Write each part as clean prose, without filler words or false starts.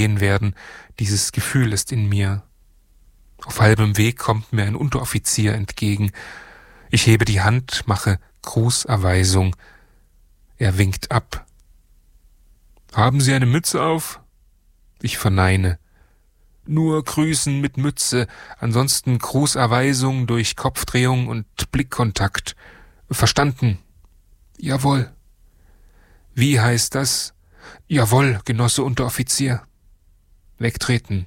werden, dieses Gefühl ist in mir. Auf halbem Weg kommt mir ein Unteroffizier entgegen. Ich hebe die Hand, mache Grußerweisung. Er winkt ab. »Haben Sie eine Mütze auf?« Ich verneine. »Nur grüßen mit Mütze, ansonsten Grußerweisung durch Kopfdrehung und Blickkontakt. Verstanden?« »Jawohl.« »Wie heißt das?« »Jawohl, Genosse Unteroffizier.« Wegtreten.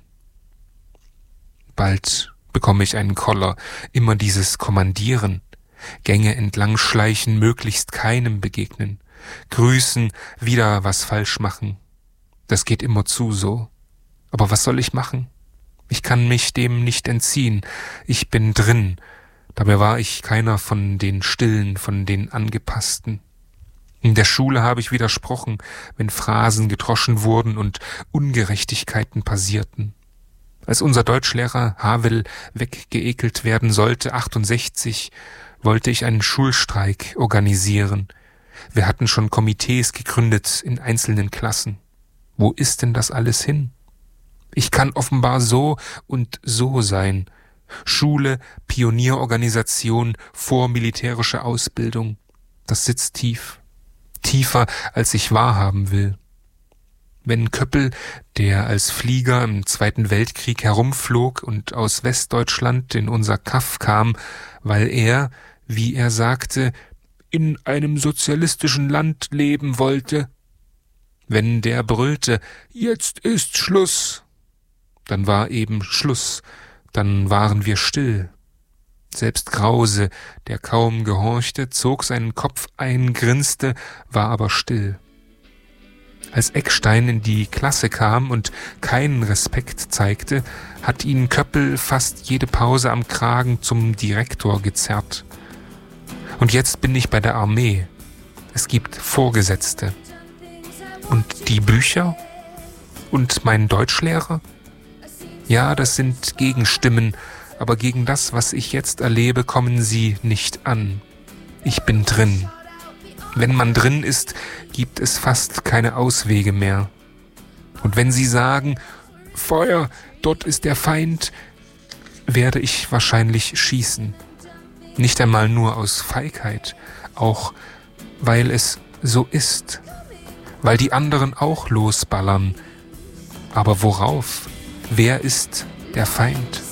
Bald bekomme ich einen Koller, immer dieses Kommandieren. Gänge entlang schleichen, möglichst keinem begegnen. Grüßen, wieder was falsch machen. Das geht immerzu so. Aber was soll ich machen? Ich kann mich dem nicht entziehen. Ich bin drin. Dabei war ich keiner von den Stillen, von den Angepassten. In der Schule habe ich widersprochen, wenn Phrasen gedroschen wurden und Ungerechtigkeiten passierten. Als unser Deutschlehrer Havel weggeekelt werden sollte, 68, wollte ich einen Schulstreik organisieren. Wir hatten schon Komitees gegründet in einzelnen Klassen. Wo ist denn das alles hin? Ich kann offenbar so und so sein. Schule, Pionierorganisation, vormilitärische Ausbildung. Das sitzt tief. Tiefer, als ich wahrhaben will. Wenn Köppel, der als Flieger im Zweiten Weltkrieg herumflog und aus Westdeutschland in unser Kaff kam, weil er, wie er sagte, in einem sozialistischen Land leben wollte, wenn der brüllte, »Jetzt ist Schluss«, dann war eben Schluss, dann waren wir still. Selbst Krause, der kaum gehorchte, zog seinen Kopf ein, grinste, war aber still. Als Eckstein in die Klasse kam und keinen Respekt zeigte, hat ihn Köppel fast jede Pause am Kragen zum Direktor gezerrt. Und jetzt bin ich bei der Armee. Es gibt Vorgesetzte. Und die Bücher? Und mein Deutschlehrer? Ja, das sind Gegenstimmen, aber gegen das, was ich jetzt erlebe, kommen sie nicht an. Ich bin drin. Wenn man drin ist, gibt es fast keine Auswege mehr. Und wenn sie sagen, Feuer, dort ist der Feind, werde ich wahrscheinlich schießen. Nicht einmal nur aus Feigheit, auch weil es so ist, weil die anderen auch losballern. Aber worauf? Wer ist der Feind?